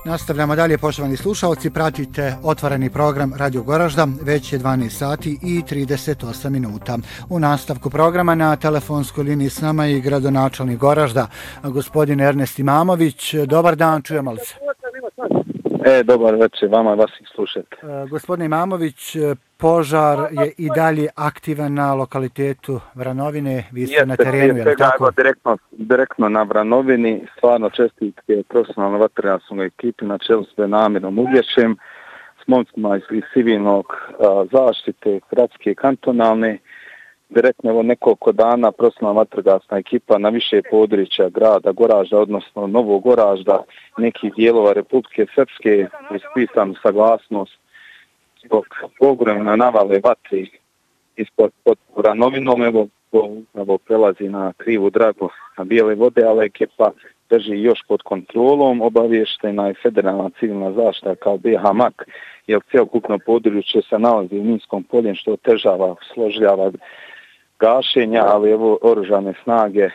Nastavljamo dalje, poštovani slušalci, pratite otvoreni program Radio Goražda, već je 12 sati i 38 minuta. U nastavku programa na telefonskoj liniji s nama je gradonačelnik Goražda, gospodin Ernest Imamović. Dobar dan, čujemo li se? Dobar večer, vama vas ih slušati. Gospodine Imamović, požar je i dalje aktivan na lokalitetu Vranovine, vi ste na terenu, je li tako? Direktno na Vranovini, stvarno čestitke profesionalno vatrogasnoj ekipi na čelu s Benamirom Uglješem, s momcima iz civilnog zaštite, gradske kantonalne. Direktno evo nekoliko dana profesionalna vatrogasna ekipa na više područja grada Goražda, odnosno Novog Goražda, nekih dijelova Republike Srpske, ispisanu saglasnost zbog ogromne navale vatri ispod Vranovinom, evo prelazi na krivu dragu na bijele vode, ali ekipa drži još pod kontrolom. Obavještena je Federalna civilna zaštita kao BH MAK, jer cijelokupno područje se nalazi u minskom polju, što otežava, složljava gašenja, ali evo oružane snage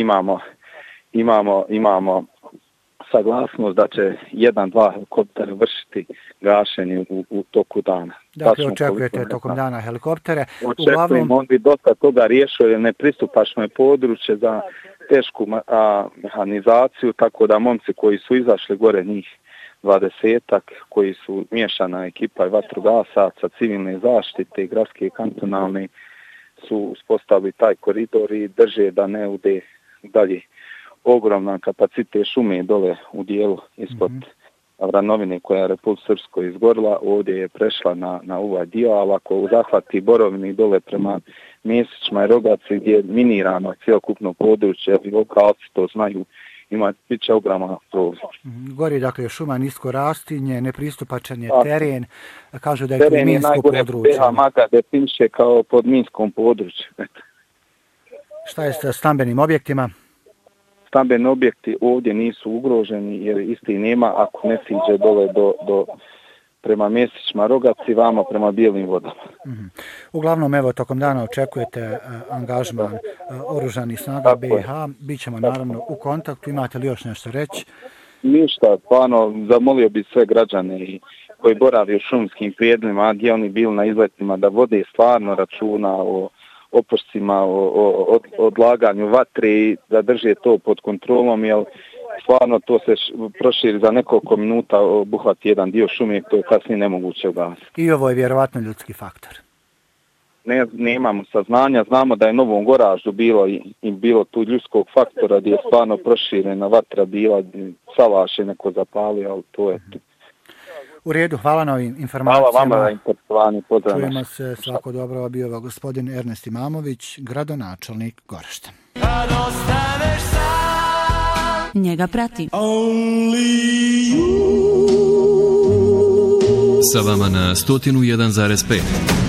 imamo saglasnost da će 1-2 helikoptera vršiti gašenje u toku dana. Dakle, očekujete tokom dana helikoptere? Očekujemo, on bi dosta toga riješio, jer nepristupačno je područje za tešku mehanizaciju, tako da momci koji su izašli gore, njih 20-ak, koji su miješana ekipa i vatrogasaca, civilne zaštite, gradske kantonalne, su uspostavili taj koridor i drže da ne ude dalje. Ogroman kapacitet šume dole u dijelu ispod Vranovine koja je Republike Srpskoj izgorila, ovdje je prešla na ovaj dio, ali ako zahvati Borovini dole prema Mjesićima i Rogaci gdje je minirano cijelokupno područje, i lokalci to znaju, bit će ogroman problem. Gori, dakle, šuma, nisko rastinje, nepristupačan je teren, kažu da je to minsko područje. BH MAK definiše kao pod minskom području. Šta je sa stambenim objektima? Stambeni objekti ovdje nisu ugroženi jer isti nema ako ne siđe dole do prema Mjesićima, Rogaci, vamo prema Bijelim vodama. Uglavnom, evo, tokom dana očekujete angažman oružanih snaga BiH. Bićemo naravno u kontaktu. Imate li još nešto reći? Ništa, stvarno, zamolio bi sve građane koji boravi u šumskim prijedlima, gdje oni bili na izletima, da vode stvarno računa o opošcima, o odlaganju vatre i da drže to pod kontrolom, jer stvarno to se proširi za nekoliko minuta, obuhvati jedan dio šume, to je kasnije nemoguće ugasiti. I ovo je vjerovatno ljudski faktor. Nemamo saznanja, znamo da je u Novom Goraždu bilo tu ljudskog faktora gdje je stvarno proširena vatra bila, salaš je neko zapalio, ali to je tu. U redu, hvala na ovim informacijama. Hvala vama na interesovanju, pozdrav. Čujemo se, svako dobro, bio gospodin Ernest Imamović, gradonačelnik Goražda. Njega prati. Sa vama na 101,5.